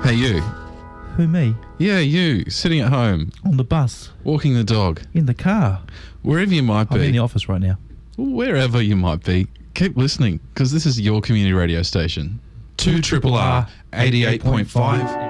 Hey, you. Who, me? Yeah, you. Sitting at home. On the bus. Walking the dog. In the car. Wherever you might be. I'm in the office right now. Wherever you might be. Keep listening, because this is your community radio station. 2RRR 88.5